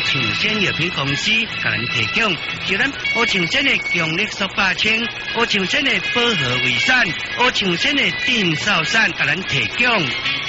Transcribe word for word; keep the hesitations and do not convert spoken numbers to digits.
长生药品公司给咱提供，就咱乌长生的强力塑八千，乌长生的薄荷维山，乌长生的定少散给咱提供。